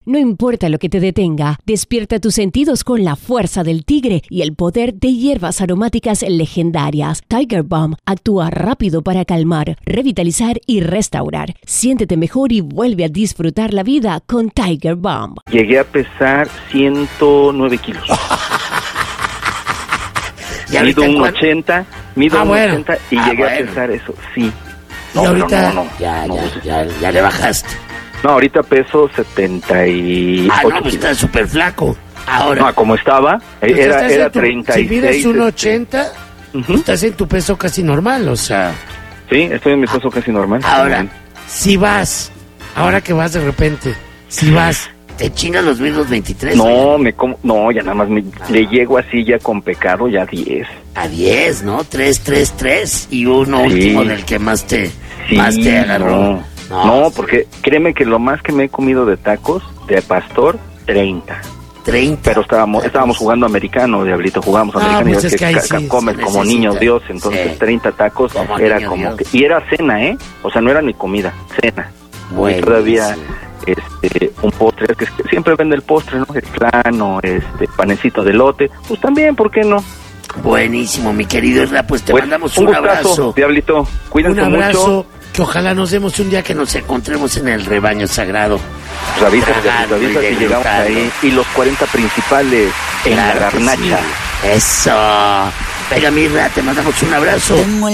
No importa lo que te detenga, despierta tus sentidos con la fuerza del tigre y el poder de hierbas aromáticas legendarias. Tiger Balm actúa rápido para calmar, revitalizar y restaurar. Siéntete mejor y vuelve a disfrutar la vida con Tiger Balm. Llegué a pesar 109 kilos. Mido un 80 y llegué a pesar eso, sí. Y ahorita ya le bajaste. No, ahorita peso 78 no, pues estás súper flaco. Ahora. No, como estaba, era 36. Si mides un 80, estás en tu peso casi normal, o sea. Sí, estoy en mi peso casi normal. Ahora, si vas, ahora que vas de repente, ¿te chingas los mismos 23? No, ya nada más le llego así ya con pecado, ya 10. A 10, ¿no? 3, y uno último del que más te agarró. No, porque créeme que lo más que me he comido de tacos de pastor, 30. 30. Pero estábamos jugando americano, Diablito, jugamos americano, pues y es que comes como niño Dios, entonces 30 tacos era como que, y era cena, o sea, no era ni comida, cena. Y todavía un postre, que siempre vende el postre, ¿no? El plano, panecito de elote, pues también, ¿por qué no? Buenísimo, mi querido Isra, pues te mandamos un abrazo. Diablito, cuídense mucho. Un abrazo, que ojalá nos demos un día que nos encontremos en el rebaño sagrado. Avisa si llegamos ahí. Y los 40 principales en la garnacha. Sí. Eso. Venga, mi Isra, te mandamos un abrazo.